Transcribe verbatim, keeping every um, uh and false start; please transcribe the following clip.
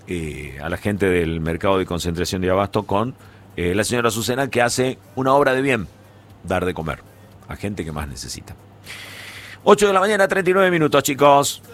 eh, a la gente del mercado de concentración de abasto con eh, la señora Azucena, que hace una obra de bien, dar de comer a gente que más necesita. ocho de la mañana, treinta y nueve minutos, chicos.